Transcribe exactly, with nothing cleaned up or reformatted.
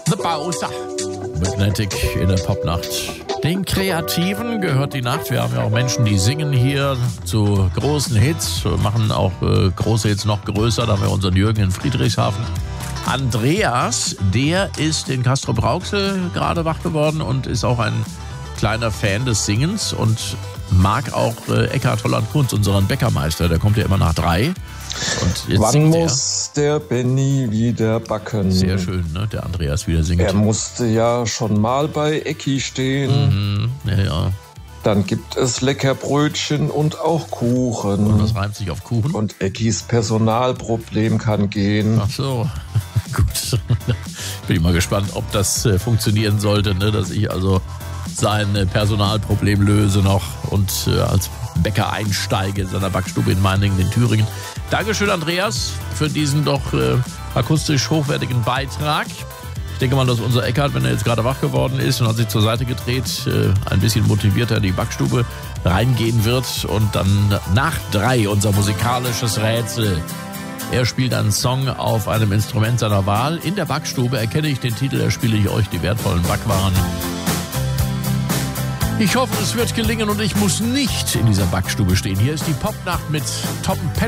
The Bowser. Magnetic in der Popnacht. Den Kreativen gehört die Nacht. Wir haben ja auch Menschen, die singen hier zu großen Hits, machen auch äh, große Hits noch größer. Da haben wir unseren Jürgen in Friedrichshafen. Andreas, der ist in Castrop-Rauxel gerade wach geworden und ist auch ein kleiner Fan des Singens und mag auch äh, Eckhard Holland-Kunz, unseren Bäckermeister. Der kommt ja immer nach drei. Und jetzt Wann singt muss der Benny wieder backen? Sehr schön, ne? Der Andreas wieder singt. Er musste ja schon mal bei Ecki stehen. Mhm, ja, ja. Dann gibt es Leckerbrötchen und auch Kuchen. Und was reimt sich auf Kuchen? Und Eckis Personalproblem kann gehen. Ach so, gut. Bin ich mal gespannt, ob das äh, funktionieren sollte, ne? Dass ich also sein äh, Personalproblem löse noch und äh, als Bäcker einsteige in seiner Backstube in Meiningen in Thüringen. Dankeschön, Andreas, für diesen doch äh, akustisch hochwertigen Beitrag. Ich denke mal, dass unser Eckhard, wenn er jetzt gerade wach geworden ist und hat sich zur Seite gedreht, äh, ein bisschen motivierter in die Backstube reingehen wird und dann nach drei unser musikalisches Rätsel. Er spielt einen Song auf einem Instrument seiner Wahl. In der Backstube erkenne ich den Titel, erspiele ich euch die wertvollen Backwaren. Ich hoffe, es wird gelingen und ich muss nicht in dieser Backstube stehen. Hier ist die Popnacht mit Tom Petty.